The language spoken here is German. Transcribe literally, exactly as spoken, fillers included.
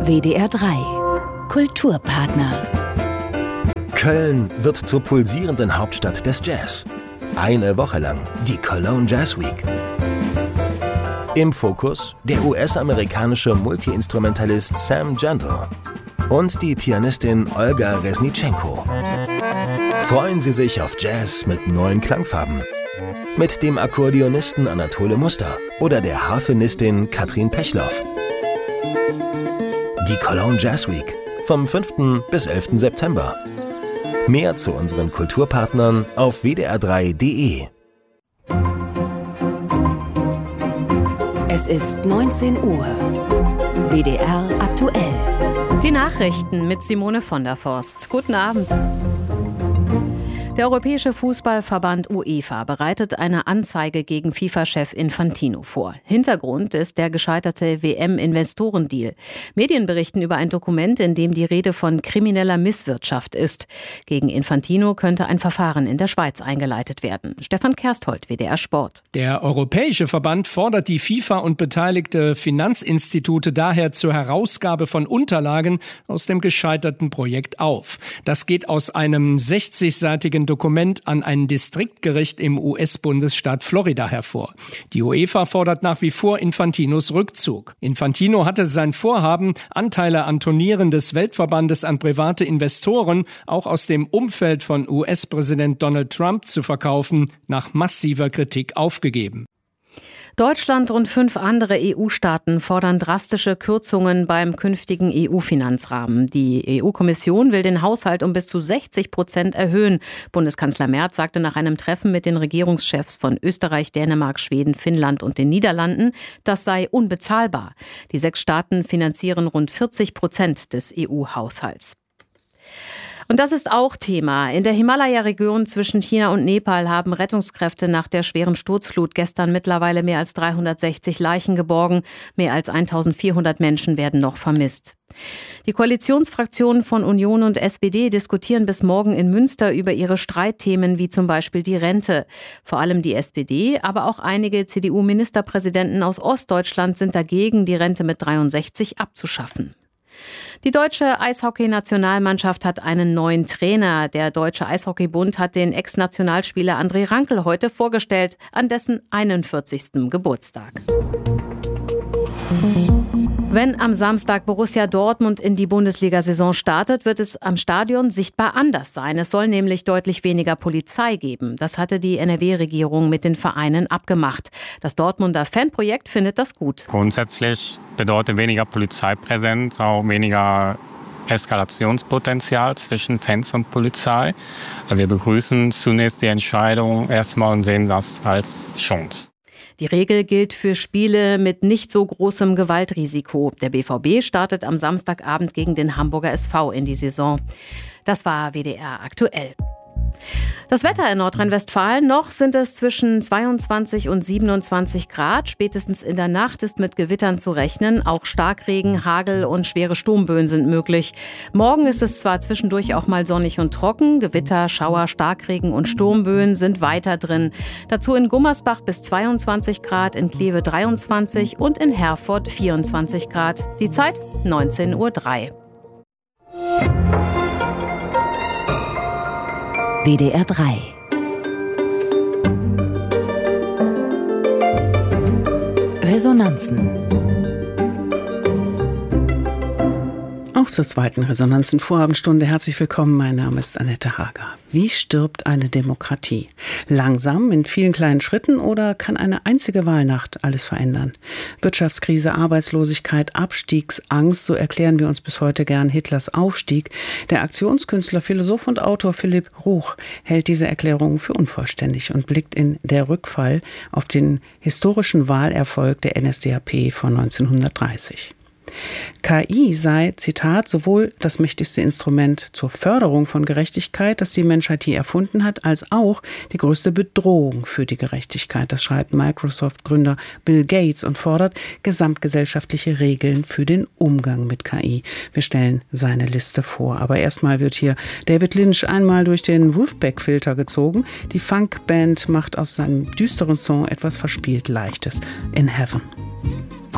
W D R drei Kulturpartner. Köln wird zur pulsierenden Hauptstadt des Jazz. Eine Woche lang die Cologne Jazz Week. Im Fokus der U S-amerikanische Multiinstrumentalist Sam Gentle und die Pianistin Olga Resnitschenko. Freuen Sie sich auf Jazz mit neuen Klangfarben. Mit dem Akkordeonisten Anatole Muster oder der Harfenistin Katrin Pechloff. Die Cologne Jazz Week vom fünften bis elften September. Mehr zu unseren Kulturpartnern auf w d r drei punkt d e. Es ist neunzehn Uhr. W D R aktuell. Die Nachrichten mit Simone von der Forst. Guten Abend. Der Europäische Fußballverband UEFA bereitet eine Anzeige gegen FIFA-Chef Infantino vor. Hintergrund ist der gescheiterte W M-Investorendeal. Medien berichten über ein Dokument, in dem die Rede von krimineller Misswirtschaft ist. Gegen Infantino könnte ein Verfahren in der Schweiz eingeleitet werden. Stefan Kersthold, W D R Sport. Der Europäische Verband fordert die FIFA und beteiligte Finanzinstitute daher zur Herausgabe von Unterlagen aus dem gescheiterten Projekt auf. Das geht aus einem sechzigseitigen Dokument an ein Distriktgericht im U S-Bundesstaat Florida hervor. Die UEFA fordert nach wie vor Infantinos Rückzug. Infantino hatte sein Vorhaben, Anteile an Turnieren des Weltverbandes an private Investoren, auch aus dem Umfeld von U S-Präsident Donald Trump zu verkaufen, nach massiver Kritik aufgegeben. Deutschland und fünf andere E U-Staaten fordern drastische Kürzungen beim künftigen E U-Finanzrahmen. Die E U-Kommission will den Haushalt um bis zu sechzig Prozent erhöhen. Bundeskanzler Merz sagte nach einem Treffen mit den Regierungschefs von Österreich, Dänemark, Schweden, Finnland und den Niederlanden, das sei unbezahlbar. Die sechs Staaten finanzieren rund vierzig Prozent des E U-Haushalts. Und das ist auch Thema. In der Himalaya-Region zwischen China und Nepal haben Rettungskräfte nach der schweren Sturzflut gestern mittlerweile mehr als dreihundertsechzig Leichen geborgen. Mehr als eintausendvierhundert Menschen werden noch vermisst. Die Koalitionsfraktionen von Union und S P D diskutieren bis morgen in Münster über ihre Streitthemen wie zum Beispiel die Rente. Vor allem die S P D, aber auch einige C D U-Ministerpräsidenten aus Ostdeutschland sind dagegen, die Rente mit dreiundsechzig abzuschaffen. Die deutsche Eishockey-Nationalmannschaft hat einen neuen Trainer. Der Deutsche Eishockeybund hat den Ex-Nationalspieler André Rankel heute vorgestellt, an dessen einundvierzigsten Geburtstag. Wenn am Samstag Borussia Dortmund in die Bundesliga-Saison startet, wird es am Stadion sichtbar anders sein. Es soll nämlich deutlich weniger Polizei geben. Das hatte die N R W-Regierung mit den Vereinen abgemacht. Das Dortmunder Fanprojekt findet das gut. Grundsätzlich bedeutet weniger Polizeipräsenz auch weniger Eskalationspotenzial zwischen Fans und Polizei. Wir begrüßen zunächst die Entscheidung erstmal und sehen das als Chance. Die Regel gilt für Spiele mit nicht so großem Gewaltrisiko. Der B V B startet am Samstagabend gegen den Hamburger S V in die Saison. Das war W D R aktuell. Das Wetter in Nordrhein-Westfalen: noch sind es zwischen zweiundzwanzig und siebenundzwanzig Grad. Spätestens in der Nacht ist mit Gewittern zu rechnen. Auch Starkregen, Hagel und schwere Sturmböen sind möglich. Morgen ist es zwar zwischendurch auch mal sonnig und trocken. Gewitter, Schauer, Starkregen und Sturmböen sind weiter drin. Dazu in Gummersbach bis zweiundzwanzig Grad, in Kleve dreiundzwanzig und in Herford vierundzwanzig Grad. Die Zeit neunzehn Uhr drei. W D R drei. Resonanzen. Auch zur zweiten Resonanzen-Vorabendstunde herzlich willkommen. Mein Name ist Annette Hager. Wie stirbt eine Demokratie? Langsam, in vielen kleinen Schritten, oder kann eine einzige Wahlnacht alles verändern? Wirtschaftskrise, Arbeitslosigkeit, Abstiegsangst, so erklären wir uns bis heute gern Hitlers Aufstieg. Der Aktionskünstler, Philosoph und Autor Philipp Ruch hält diese Erklärung für unvollständig und blickt in Der Rückfall auf den historischen Wahlerfolg der N S D A P von neunzehnhundertdreißig. K I sei, Zitat, sowohl das mächtigste Instrument zur Förderung von Gerechtigkeit, das die Menschheit je erfunden hat, als auch die größte Bedrohung für die Gerechtigkeit. Das schreibt Microsoft-Gründer Bill Gates und fordert gesamtgesellschaftliche Regeln für den Umgang mit K I. Wir stellen seine Liste vor. Aber erstmal wird hier David Lynch einmal durch den Wolfpack-Filter gezogen. Die Funkband macht aus seinem düsteren Song etwas verspielt Leichtes. In Heaven.